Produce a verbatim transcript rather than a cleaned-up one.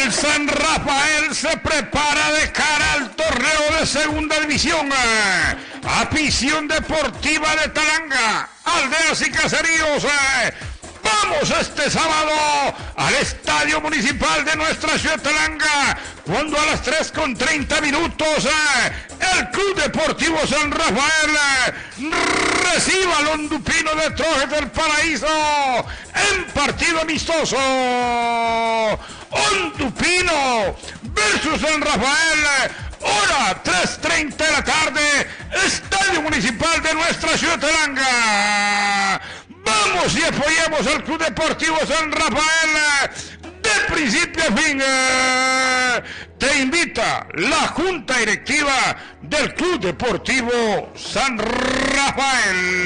El San Rafael se prepara de cara al torneo de segunda división. Afición deportiva de Talanga, aldeas y caseríos. Vamos este sábado al Estadio Municipal de nuestra ciudad Talanga, cuando a las tres con treinta minutos el Club Deportivo San Rafael reciba al Ondupino de Trojes del Paraíso en partido amistoso. Ondupino versus San Rafael, hora tres treinta de la tarde, Estadio Municipal de nuestra ciudad Talanga. Vamos y apoyemos al Club Deportivo San Rafael de principio a fin. Te invita la Junta Directiva del Club Deportivo San Rafael.